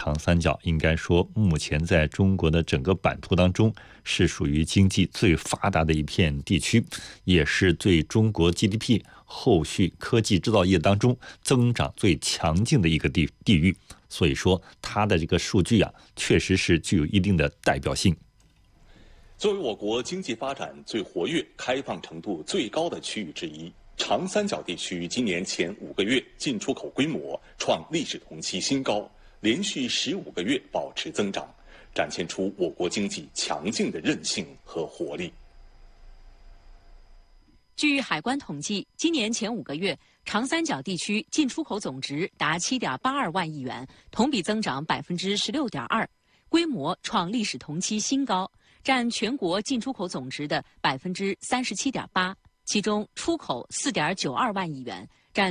长三角应该说目前在中国的整个版图当中是属于经济最发达的一片地区，也是对中国 GDP 后续科技制造业当中增长最强劲的一个地域。所以说它的这个数据确实是具有一定的代表性。 作为我国经济发展最活跃、开放程度最高的区域之一，长三角地区今年前5个月进出口规模创历史同期新高，连续15个月保持增长，展现出我国经济强劲的韧性和活力。 据海关统计，今年前5个月，长三角地区进出口总值达7.82万亿元，同比增长16.2%，规模创历史同期新高，占全国进出口总值的37.8%。其中，出口4.92万亿元，